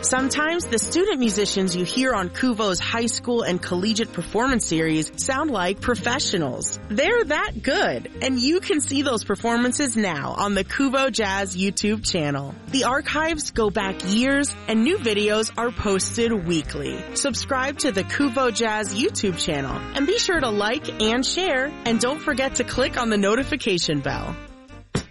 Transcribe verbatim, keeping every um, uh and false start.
Sometimes the student musicians you hear on Kuvo's high school and collegiate performance series sound like professionals. They're that good, and you can see those performances now on the Kuvo Jazz YouTube channel. The archives go back years, and new videos are posted weekly. Subscribe to the Kuvo Jazz YouTube channel, and be sure to like and share, and don't forget to click on the notification bell.